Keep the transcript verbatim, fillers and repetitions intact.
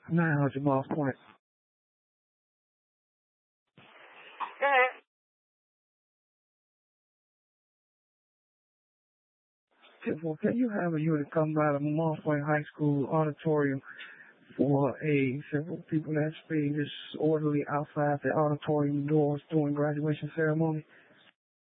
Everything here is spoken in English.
nine hundred miles point. Go ahead. Well, can you have a unit come by the Moss Point High School auditorium for a several people that's being disorderly outside the auditorium doors during graduation ceremony?